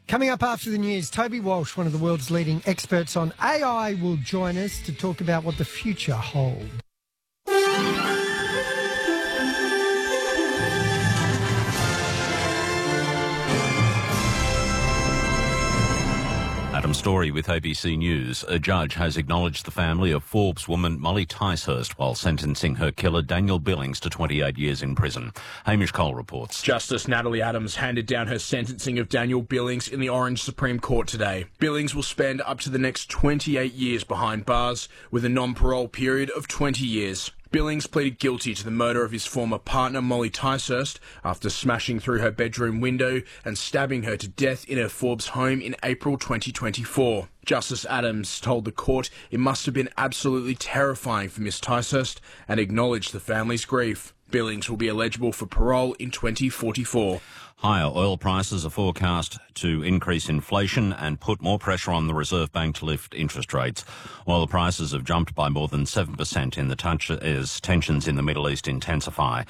Coming up after the news, Toby Walsh, one of the world's leading experts on AI, will join us to talk about what the future holds. Adam Story with ABC News. A judge has acknowledged the family of Forbes woman Molly Ticehurst while sentencing her killer Daniel Billings to 28 years in prison. Hamish Cole reports. Justice Natalie Adams handed down her sentencing of Daniel Billings in the Orange Supreme Court today. Billings will spend up to the next 28 years behind bars, with a non-parole period of 20 years. Billings pleaded guilty to the murder of his former partner Molly Ticehurst after smashing through her bedroom window and stabbing her to death in her Forbes home in April 2024. Justice Adams told the court it must have been absolutely terrifying for Miss Ticehurst and acknowledged the family's grief. Billings will be eligible for parole in 2044. Higher oil prices are forecast to increase inflation and put more pressure on the Reserve Bank to lift interest rates. Oil prices have jumped by more than 7% as tensions in the Middle East intensify.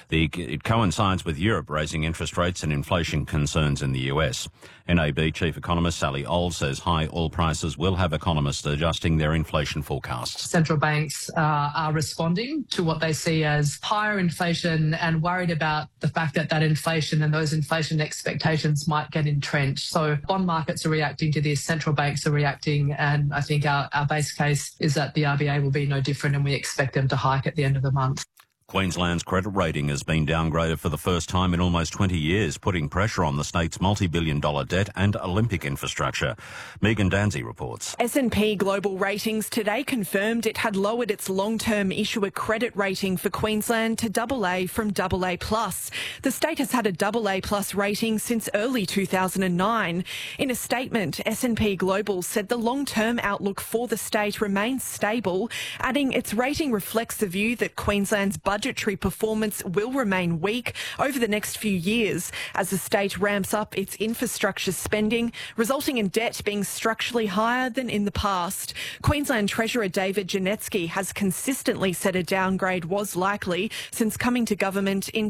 It coincides with Europe raising interest rates and inflation concerns in the US. NAB Chief Economist Sally Old says high oil prices will have economists adjusting their inflation forecasts. Central banks are responding to what they see as higher inflation and worried about the fact that inflation and those inflation expectations might get entrenched. So bond markets are reacting to this, central banks are reacting, and I think our base case is that the RBA will be no different, and we expect them to hike at the end of the month. Queensland's credit rating has been downgraded for the first time in almost 20 years, putting pressure on the state's multi-billion-dollar debt and Olympic infrastructure. Megan Danzy reports. S&P Global Ratings today confirmed it had lowered its long-term issuer credit rating for Queensland to AA from AA+. The state has had a AA+ rating since early 2009. In a statement, S&P Global said the long-term outlook for the state remains stable, adding its rating reflects the view that Queensland's budgetary performance will remain weak over the next few years as the state ramps up its infrastructure spending, resulting in debt being structurally higher than in the past. Queensland Treasurer David Janetsky has consistently said a downgrade was likely since coming to government in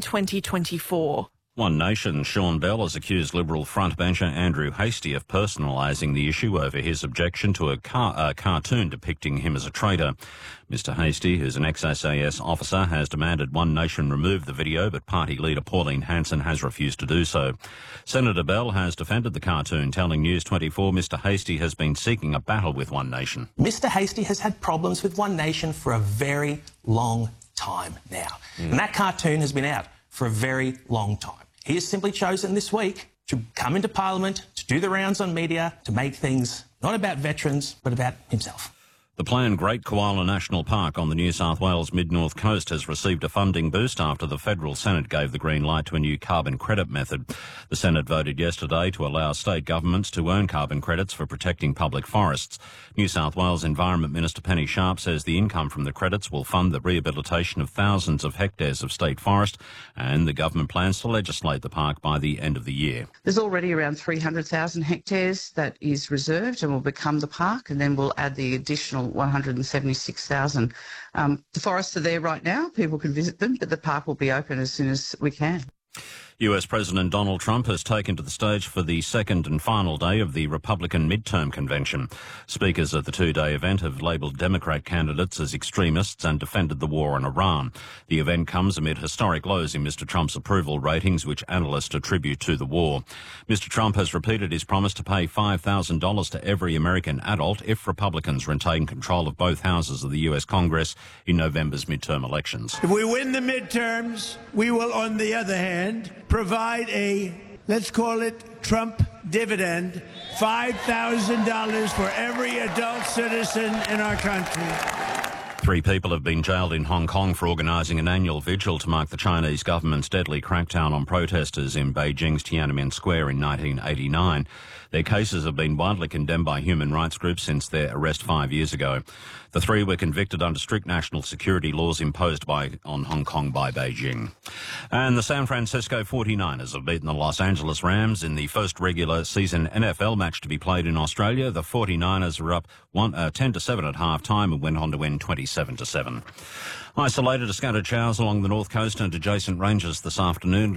2024. One Nation's Sean Bell has accused Liberal frontbencher Andrew Hastie of personalising the issue over his objection to a cartoon depicting him as a traitor. Mr Hastie, who's an ex-SAS officer, has demanded One Nation remove the video, but party leader Pauline Hanson has refused to do so. Senator Bell has defended the cartoon, telling News 24 Mr Hastie has been seeking a battle with One Nation. Mr Hastie has had problems with One Nation for a very long time now. And that cartoon has been out for a very long time. He has simply chosen this week to come into Parliament, to do the rounds on media, to make things not about veterans, but about himself. The planned Great Koala National Park on the New South Wales mid-north coast has received a funding boost after the federal Senate gave the green light to a new carbon credit method. The Senate voted yesterday to allow state governments to earn carbon credits for protecting public forests. New South Wales Environment Minister Penny Sharp says the income from the credits will fund the rehabilitation of thousands of hectares of state forest, and the government plans to legislate the park by the end of the year. There's already around 300,000 hectares that is reserved and will become the park, and then we'll add the additional 176,000. The forests are there right now. People can visit them, but the park will be open as soon as we can. US President Donald Trump has taken to the stage for the second and final day of the Republican midterm convention. Speakers at the two-day event have labelled Democrat candidates as extremists and defended the war on Iran. The event comes amid historic lows in Mr Trump's approval ratings, which analysts attribute to the war. Mr Trump has repeated his promise to pay $5,000 to every American adult if Republicans retain control of both houses of the US Congress in November's midterm elections. If we win the midterms, we will, on the other hand, provide a, let's call it Trump dividend, $5,000 for every adult citizen in our country. 3 people have been jailed in Hong Kong for organising an annual vigil to mark the Chinese government's deadly crackdown on protesters in Beijing's Tiananmen Square in 1989. Their cases have been widely condemned by human rights groups since their arrest 5 years ago. The 3 were convicted under strict national security laws imposed on Hong Kong by Beijing. And the San Francisco 49ers have beaten the Los Angeles Rams in the first regular season NFL match to be played in Australia. The 49ers were up 10-7 at half-time and went on to win 27-7. Isolated scattered showers along the north coast and adjacent ranges this afternoon.